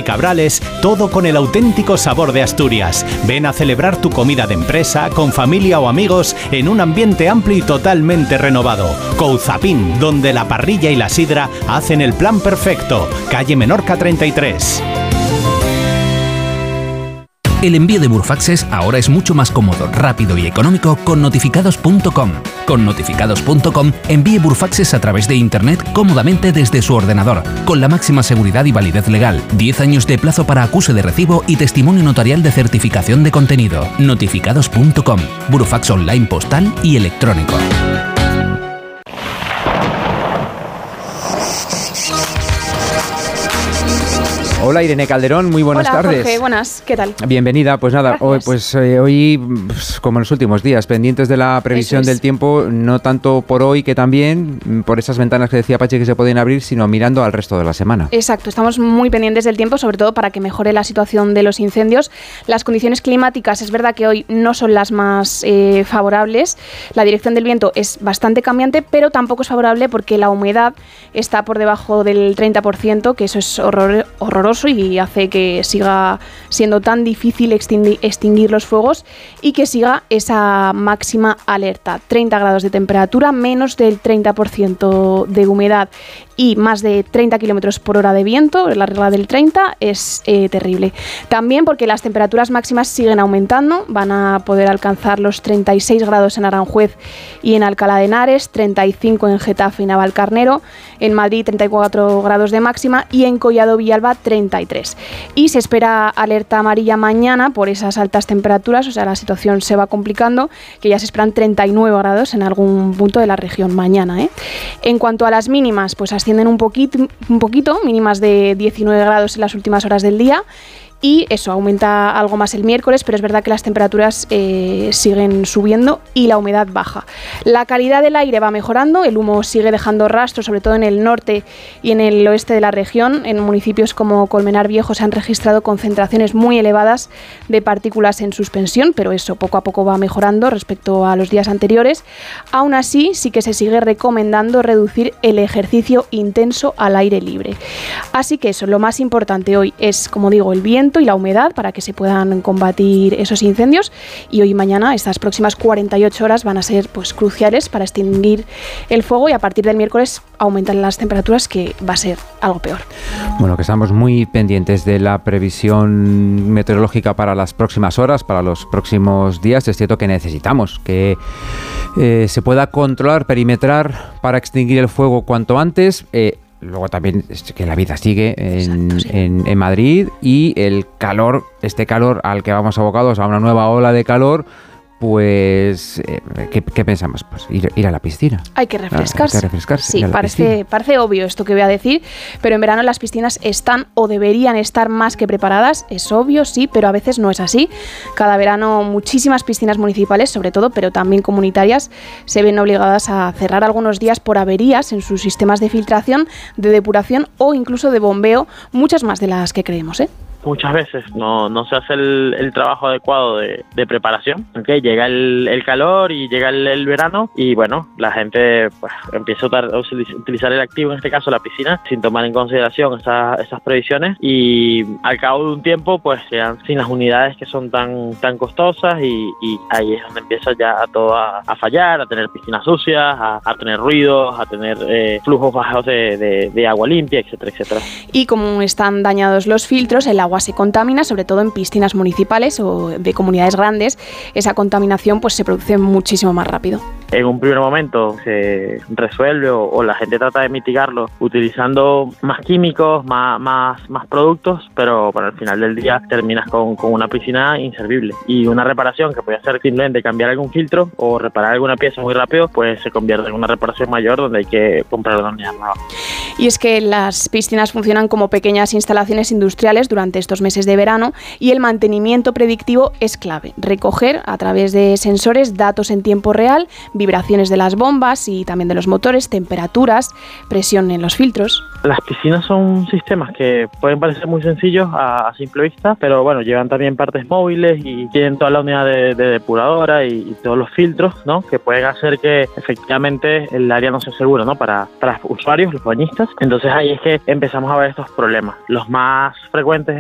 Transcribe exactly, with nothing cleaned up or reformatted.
Cabrales, todo con el auténtico sabor de Asturias. Ven a celebrar tu comida de empresa, con familia o amigos, en un ambiente amplio y totalmente renovado. Couzapin, donde la parrilla y la sidra hacen el plan perfecto. Calle Menorca treinta y tres. El envío de Burofaxes ahora es mucho más cómodo, rápido y económico con notificados punto com. Con notificados punto com envíe Burofaxes a través de Internet cómodamente desde su ordenador, con la máxima seguridad y validez legal, diez años de plazo para acuse de recibo y testimonio notarial de certificación de contenido. notificados punto com, Burofax online postal y electrónico. Hola Irene Calderón, muy buenas Hola, tardes. Jorge, buenas, ¿qué tal? Bienvenida, pues nada, Gracias. hoy, pues eh, hoy, pues, como en los últimos días, pendientes de la previsión Eso es. del tiempo, no tanto por hoy que también, mm, por esas ventanas que decía Pachi que se pueden abrir, sino mirando al resto de la semana. Exacto, estamos muy pendientes del tiempo, sobre todo para que mejore la situación de los incendios. Las condiciones climáticas, es verdad que hoy no son las más eh, favorables. La dirección del viento es bastante cambiante, pero tampoco es favorable porque la humedad está por debajo del treinta por ciento, que eso es horror, horroroso y hace que siga siendo tan difícil extingui- extinguir los fuegos y que siga esa máxima alerta. treinta grados de temperatura, menos del treinta por ciento de humedad y más de treinta kilómetros por hora de viento, la regla del treinta, es eh, terrible. También porque las temperaturas máximas siguen aumentando, van a poder alcanzar los treinta y seis grados en Aranjuez y en Alcalá de Henares, treinta y cinco en Getafe y Navalcarnero, en Madrid treinta y cuatro grados de máxima y en Collado Villalba treinta y tres. Y se espera alerta amarilla mañana por esas altas temperaturas, o sea, la situación se va complicando, que ya se esperan treinta y nueve grados en algún punto de la región mañana, ¿eh? En cuanto a las mínimas, pues ascienden un poquito, un poquito, mínimas de diecinueve grados en las últimas horas del día. Y eso, aumenta algo más el miércoles, pero es verdad que las temperaturas eh, siguen subiendo y la humedad baja. La calidad del aire va mejorando, el humo sigue dejando rastros, sobre todo en el norte y en el oeste de la región. En municipios como Colmenar Viejo se han registrado concentraciones muy elevadas de partículas en suspensión, pero eso poco a poco va mejorando respecto a los días anteriores. Aún así, sí que se sigue recomendando reducir el ejercicio intenso al aire libre. Así que eso, lo más importante hoy es, como digo, el viento y la humedad para que se puedan combatir esos incendios, y hoy y mañana estas próximas cuarenta y ocho horas van a ser pues cruciales para extinguir el fuego, y a partir del miércoles aumentan las temperaturas, que va a ser algo peor. Bueno, que estamos muy pendientes de la previsión meteorológica para las próximas horas, para los próximos días. Es cierto que necesitamos que eh, se pueda controlar, perimetrar para extinguir el fuego cuanto antes. Eh, Luego también es que la vida sigue en, Exacto, sí. en, en Madrid, y el calor, este calor al que vamos abocados, a una nueva ola de calor, pues, eh, ¿qué, ¿qué pensamos? Pues ir, ir a la piscina. Hay que refrescarse. Hay que refrescarse. Sí, ir a la parece, piscina. parece obvio esto que voy a decir, pero en verano las piscinas están o deberían estar más que preparadas. Es obvio, sí, pero a veces no es así. Cada verano muchísimas piscinas municipales, sobre todo, pero también comunitarias, se ven obligadas a cerrar algunos días por averías en sus sistemas de filtración, de depuración o incluso de bombeo, muchas más de las que creemos, ¿eh? Muchas veces no, no se hace el, el trabajo adecuado de, de preparación. ¿Okay? Llega el, el calor y llega el, el verano y bueno, la gente pues, empieza a utar- a utilizar el activo, en este caso la piscina, sin tomar en consideración esas, esas previsiones, y al cabo de un tiempo pues quedan sin las unidades que son tan, tan costosas, y, y ahí es donde empieza ya a todo a, a fallar, a tener piscinas sucias, a, a tener ruidos, a tener eh, flujos bajos de, de, de agua limpia, etcétera, etcétera. Y como están dañados los filtros, el agua se contamina, sobre todo en piscinas municipales o de comunidades grandes. Esa contaminación pues se produce muchísimo más rápido. En un primer momento se resuelve o, o la gente trata de mitigarlo utilizando más químicos, más, más, más productos, pero bueno, al final del día terminas con, con una piscina inservible. Y una reparación que puede ser simplemente cambiar algún filtro o reparar alguna pieza muy rápido, pues se convierte en una reparación mayor donde hay que comprar una unidad nueva. Y es que las piscinas funcionan como pequeñas instalaciones industriales durante estos meses de verano, y el mantenimiento predictivo es clave. Recoger a través de sensores datos en tiempo real, vibraciones de las bombas y también de los motores, temperaturas, presión en los filtros. Las piscinas son sistemas que pueden parecer muy sencillos a, a simple vista, pero bueno, llevan también partes móviles y tienen toda la unidad de, de depuradora y, y todos los filtros, ¿no? Que pueden hacer que efectivamente el área no sea segura, ¿no? Para, para los usuarios, los bañistas. Entonces ahí es que empezamos a ver estos problemas. Los más frecuentes